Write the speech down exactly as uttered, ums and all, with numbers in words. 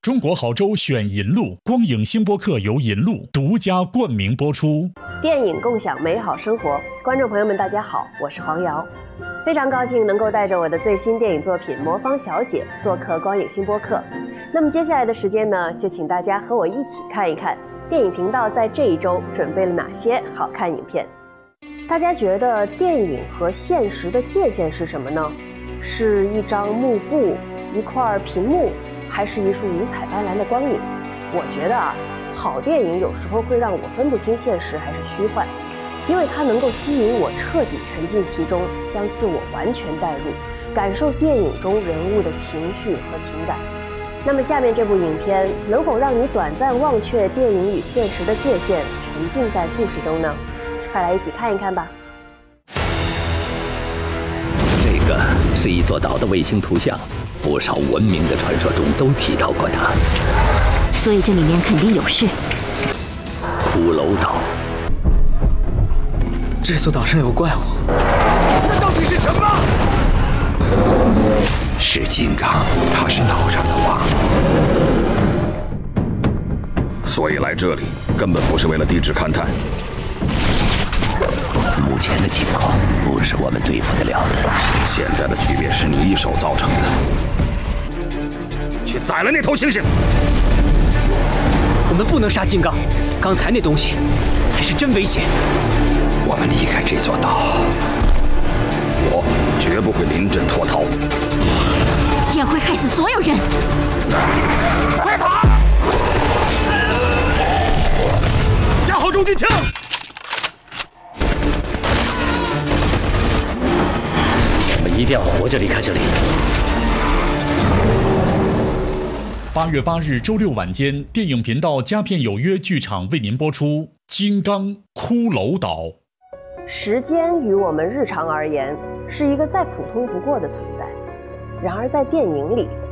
中国好州选银路，光影星播客由银路独家冠名播出。 电影共享美好生活，观众朋友们，大家好，我是黄瑶，非常高兴能够带着我的最新电影作品《魔方小姐》做客光影星播客。那么接下来的时间呢，就请大家和我一起看一看电影频道在这一周准备了哪些好看影片。大家觉得电影和现实的界限是什么呢？是一张幕布、一块屏幕，还是一束五彩斑斓的光影？我觉得啊，好电影有时候会让我分不清现实还是虚幻，因为它能够吸引我彻底沉浸其中，将自我完全带入，感受电影中人物的情绪和情感。那么下面这部影片能否让你短暂忘却电影与现实的界限，沉浸在故事中呢？快来一起看一看吧。 这个是一座岛的卫星图像，不少文明的传说中都提到过它， 所以这里面肯定有事。 骷髅岛， 这座岛上有怪物， 那到底是什么？ 是金刚，他是岛上的王， 所以来这里根本不是为了地质勘探。 目前的情况不是我们对付得了的。 现在的局面是你一手造成的，去宰了那头猩猩。 我们不能杀金刚，刚才那东西才是真危险。 我们离开这座岛， 我绝不会临阵脱逃， 这样会害死所有人。 快跑！架好重机枪！ 我们一定要活着离开这里。 八月八日周六晚间，电影频道佳片有约剧场为您播出《金刚骷髅岛》。 时间于我们日常而言是一个再普通不过的存在，然而在电影里，